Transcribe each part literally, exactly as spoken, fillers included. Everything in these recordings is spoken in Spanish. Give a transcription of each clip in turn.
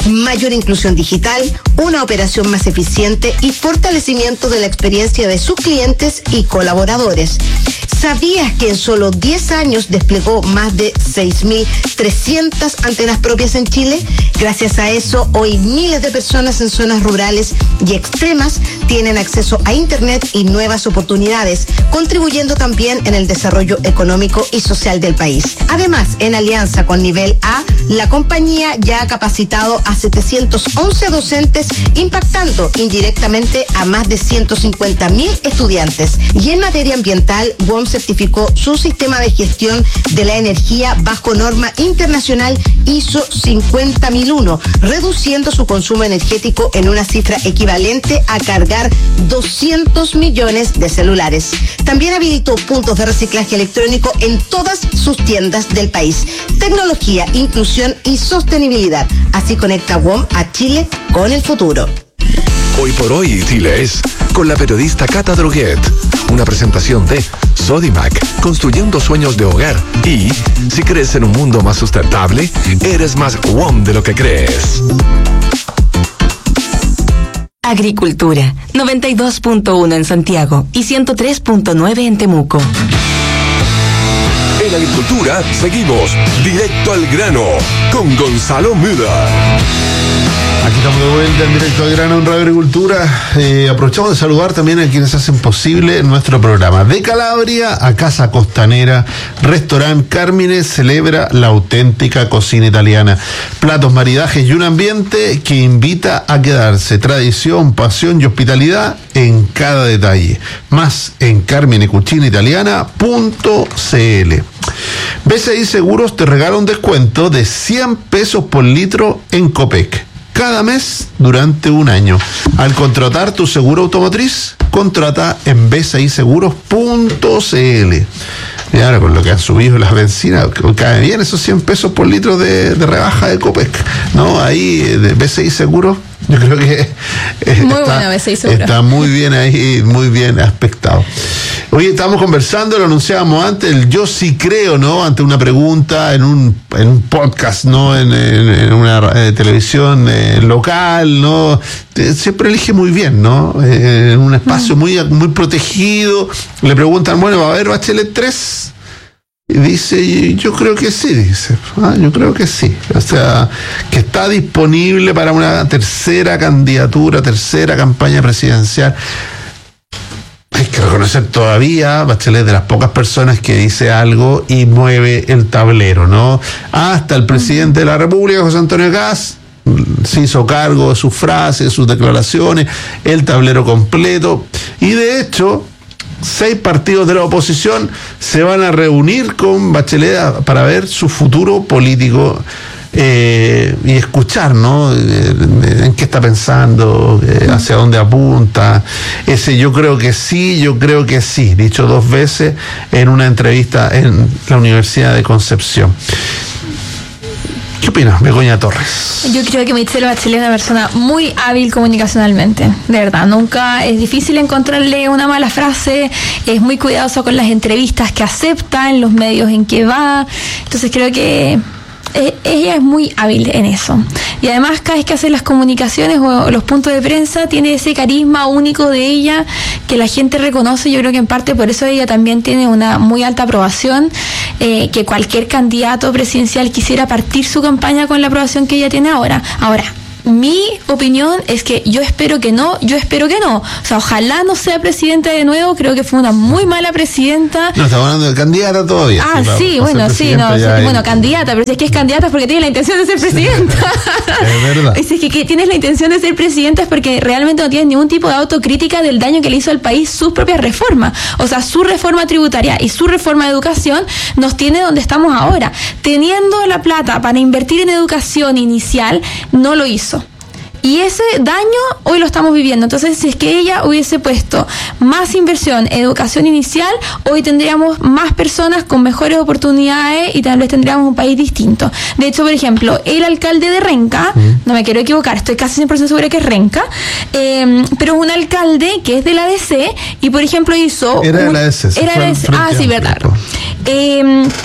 mayor inclusión digital, una operación más eficiente y fortalecimiento de la experiencia de sus clientes y colaboradores. ¿Sabías que en solo diez años desplegó más de seis mil trescientas antenas propias en Chile? Gracias a eso, hoy miles de personas en zonas rurales y extremas tienen acceso a Internet y nuevas oportunidades, contribuyendo también en el desarrollo económico y social del país. Además, en alianza con Nivel A, la compañía ya ha capacitado a setecientos once docentes, impactando indirectamente a más de ciento cincuenta mil estudiantes. Y en materia ambiental, W O M certificó su sistema de gestión de la energía bajo norma internacional I S O cincuenta mil uno, reduciendo su consumo energético en una cifra equivalente a cargar doscientos millones de celulares. También habilitó puntos de reciclaje electrónico en todas sus tiendas del país. Tecnología, inclusión y sostenibilidad. Así conecta W O M a Chile con el futuro. Hoy por hoy, Chile es con la periodista Cata Droguet. Una presentación de Sodimac, construyendo sueños de hogar. Y si crees en un mundo más sustentable, eres más W O M de lo que crees. Agricultura, noventa y dos punto uno en Santiago y ciento tres punto nueve en Temuco. En Agricultura seguimos directo al grano con Gonzalo Müller. Aquí estamos de vuelta en Directo al Grano en Radio Agricultura. Eh, aprovechamos de saludar también a quienes hacen posible nuestro programa. De Calabria a Casa Costanera, Restaurant Cármenes celebra la auténtica cocina italiana. Platos, maridajes y un ambiente que invita a quedarse. Tradición, pasión y hospitalidad en cada detalle. Más en carmine cucina italiana punto c l. B C I Seguros te regala un descuento de cien pesos por litro en Copec. Cada mes durante un año. Al contratar tu seguro automotriz, contrata en b c i seguros punto c l. Y ahora con lo que han subido las bencinas, cae bien esos cien pesos por litro de, de rebaja de Copec, ¿no? Ahí de B C I Seguros, yo creo que eh, muy está, buena B C I Seguros. Está muy bien ahí, muy bien aspectado. Oye, estábamos conversando, lo anunciábamos antes, el yo sí creo, ¿no? Ante una pregunta en un, en un podcast, ¿no? En, en, en una eh, televisión eh, local, ¿no? Siempre elige muy bien, ¿no? Eh, en un espacio muy, muy protegido. Le preguntan, bueno, ¿va a haber Bachelet tres? Y dice, yo creo que sí, dice. Ah, yo creo que sí. O sea, que está disponible para una tercera candidatura, tercera campaña presidencial. Hay que reconocer todavía, Bachelet es de las pocas personas que dice algo y mueve el tablero, ¿no? Hasta el presidente de la República, José Antonio Kast, se hizo cargo de sus frases, sus declaraciones, el tablero completo. Y de hecho, seis partidos de la oposición se van a reunir con Bachelet para ver su futuro político. Eh, y escuchar, ¿no? Eh, en qué está pensando, eh, hacia dónde apunta. Ese yo creo que sí, yo creo que sí, dicho dos veces en una entrevista en la Universidad de Concepción. ¿Qué opinas, Begoña Torres? Yo creo que Michelle Bachelet es una persona muy hábil comunicacionalmente, de verdad. Nunca es difícil encontrarle una mala frase, es muy cuidadoso con las entrevistas que acepta, en los medios en que va. Entonces creo que ella es muy hábil en eso. Y además cada vez que hace las comunicaciones o los puntos de prensa tiene ese carisma único de ella que la gente reconoce. Yo creo que en parte por eso ella también tiene una muy alta aprobación, eh, que cualquier candidato presidencial quisiera partir su campaña con la aprobación que ella tiene ahora. Ahora, mi opinión es que yo espero que no, yo espero que no. O sea, ojalá no sea presidenta de nuevo, creo que fue una muy mala presidenta. No, estamos hablando de candidata todavía. Ah, sí, sí bueno, sí, no, sí, bueno, candidata, pero si es que es candidata es porque tiene la intención de ser presidenta. Es verdad. Si es que, que tienes la intención de ser presidenta es porque realmente no tienes ningún tipo de autocrítica del daño que le hizo al país sus propias reformas. O sea, su reforma tributaria y su reforma de educación nos tiene donde estamos ahora. Teniendo la plata para invertir en educación inicial, no lo hizo. Y ese daño hoy lo estamos viviendo. Entonces, si es que ella hubiese puesto más inversión en educación inicial, hoy tendríamos más personas con mejores oportunidades y tal vez tendríamos un país distinto. De hecho, por ejemplo, el alcalde de Renca, mm. no me quiero equivocar, estoy casi cien por ciento segura que es Renca, eh, pero es un alcalde que es de la A D C y, por ejemplo, hizo... Era un, de la A D C. Era de la A D C. Ah, sí, verdad. Eh,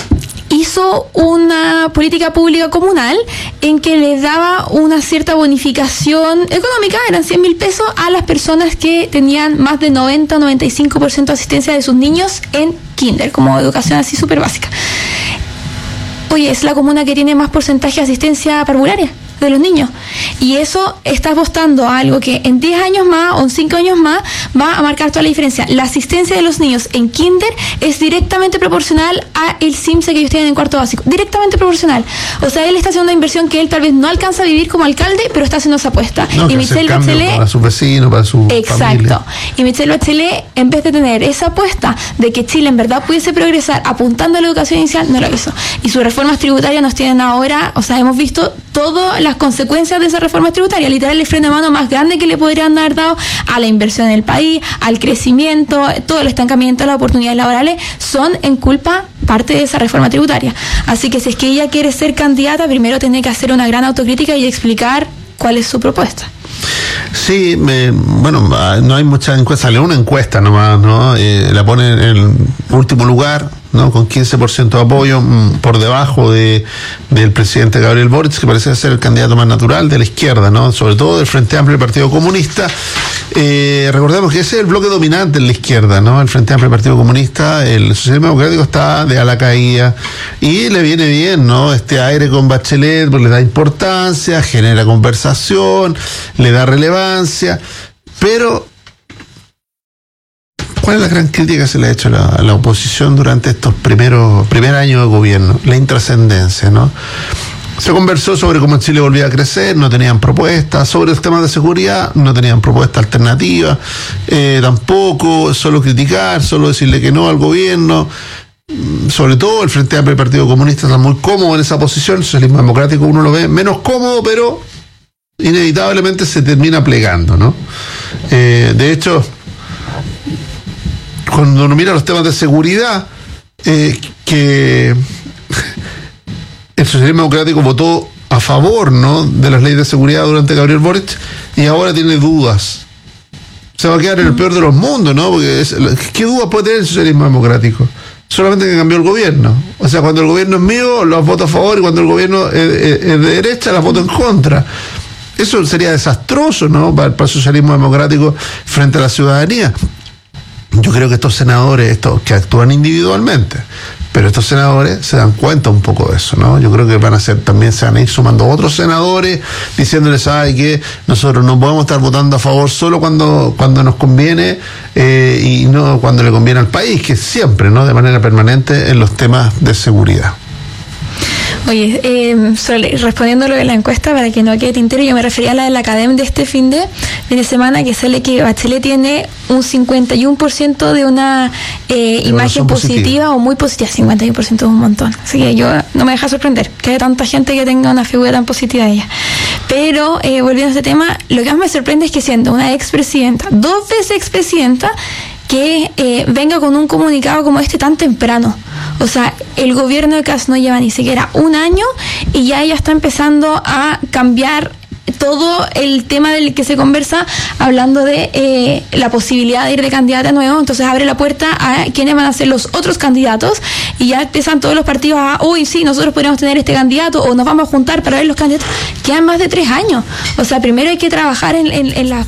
hizo una política pública comunal en que les daba una cierta bonificación económica, eran cien mil pesos, a las personas que tenían más de noventa a noventa y cinco por ciento de asistencia de sus niños en kinder, como educación así súper básica. Oye, es la comuna que tiene más porcentaje de asistencia parvularia de los niños, y eso está apostando a algo que en diez años más o en cinco años más va a marcar toda la diferencia. La asistencia de los niños en kinder es directamente proporcional a el SIMSE que ellos tienen en cuarto básico, directamente proporcional. O sea, él está haciendo una inversión que él tal vez no alcanza a vivir como alcalde, pero está haciendo esa apuesta. No, y Michelle Bachelet, para sus vecinos, para su exacto, familia. Y Michelle Bachelet, en vez de tener esa apuesta de que Chile en verdad pudiese progresar apuntando a la educación inicial, no lo hizo. Y sus reformas tributarias nos tienen ahora, o sea, hemos visto todas las consecuencias de esa reforma tributaria, literal el freno de mano más grande que le podrían haber dado a la inversión en el país, al crecimiento, todo el estancamiento de las oportunidades laborales, son en culpa parte de esa reforma tributaria. Así que si es que ella quiere ser candidata, primero tiene que hacer una gran autocrítica y explicar cuál es su propuesta. Sí, me, bueno, no hay mucha encuesta, sale una encuesta nomás, ¿no? Eh, la pone en el último lugar, ¿no? Con quince por ciento de apoyo, por debajo de del presidente Gabriel Boric, que parece ser el candidato más natural de la izquierda, ¿no? Sobre todo del Frente Amplio y Partido Comunista. Eh, recordemos que ese es el bloque dominante en la izquierda, ¿no? El Frente Amplio y Partido Comunista, el socialismo democrático está de a la caída, y le viene bien, ¿no? Este aire con Bachelet, pues le da importancia, genera conversación, le da relevancia, pero ¿cuál es la gran crítica que se le ha hecho a la, a la oposición durante estos primeros primer años de gobierno? La intrascendencia, ¿no? Se conversó sobre cómo Chile volvía a crecer, no tenían propuestas. Sobre los temas de seguridad, no tenían propuesta alternativa, eh, tampoco, solo criticar, solo decirle que no al gobierno. Sobre todo el Frente Amplio y el Partido Comunista está muy cómodo en esa posición. El socialismo democrático uno lo ve menos cómodo, pero inevitablemente se termina plegando, ¿no? Eh, de hecho, cuando uno mira los temas de seguridad, eh, que el socialismo democrático votó a favor, ¿no?, de las leyes de seguridad durante Gabriel Boric, y ahora tiene dudas. Se va a quedar en el peor de los mundos, ¿no? Porque es, ¿qué dudas puede tener el socialismo democrático? Solamente que cambió el gobierno. O sea, cuando el gobierno es mío, los voto a favor, y cuando el gobierno es, es, es de derecha, las voto en contra. Eso sería desastroso, ¿no?, para, para el socialismo democrático frente a la ciudadanía. Yo creo que estos senadores, estos que actúan individualmente, pero estos senadores se dan cuenta un poco de eso, ¿no? Yo creo que van a ser, también se van a ir sumando otros senadores diciéndoles, ¿sabe qué? Nosotros no podemos estar votando a favor solo cuando, cuando nos conviene, eh, y no cuando le conviene al país, que siempre, ¿no?, de manera permanente en los temas de seguridad. Oye, eh, sobre, respondiendo a lo de la encuesta, para que no quede tintero, yo me refería a la de la Academ de este fin de, fin de semana, que sale que Bachelet tiene un cincuenta y uno por ciento de una eh, imagen positiva, positiva o muy positiva. cincuenta y uno por ciento es un montón. Así que yo no me deja sorprender que haya tanta gente que tenga una figura tan positiva de ella. Pero, eh, volviendo a este tema, lo que más me sorprende es que siendo una expresidenta, dos veces expresidenta, que eh, venga con un comunicado como este tan temprano. O sea, el gobierno de Kast no lleva ni siquiera un año y ya ella está empezando a cambiar todo el tema del que se conversa, hablando de eh, la posibilidad de ir de candidata nuevo. Entonces abre la puerta a quiénes van a ser los otros candidatos, y ya empiezan todos los partidos a, uy, sí, nosotros podríamos tener este candidato, o nos vamos a juntar para ver los candidatos. Quedan más de tres años. O sea, primero hay que trabajar en, en, en las